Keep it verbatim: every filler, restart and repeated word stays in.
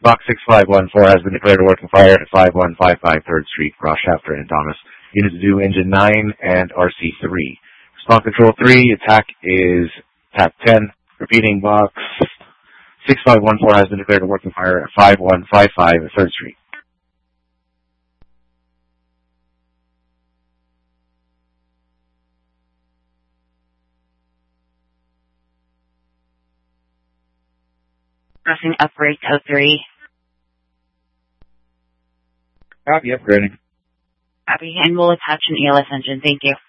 Box six five one four has been declared a working fire at five one five five third Street, Cross Shafter and Thomas. Units due Engine nine and R C three. Response Control three, attack is T A C ten. Repeating, Box six five one four has been declared a working fire at five one five five third Street. Pressing upgrade code three. Copy, upgrading. Copy, and we'll attach an E L S engine. Thank you.